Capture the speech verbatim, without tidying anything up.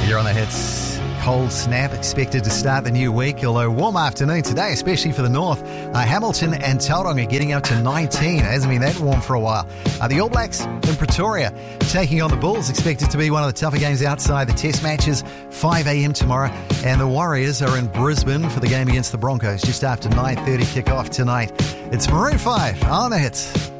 You're on the hits. Cold snap expected to start the new week, although warm afternoon today, especially for the north. Uh, Hamilton and Tauranga getting up to nineteen. It hasn't been that warm for a while. Uh, the All Blacks in Pretoria taking on the Bulls, expected to be one of the tougher games outside the test matches, five a.m. tomorrow. And the Warriors are in Brisbane for the game against the Broncos just after nine thirty kick-off tonight. It's Maroon five on the hits.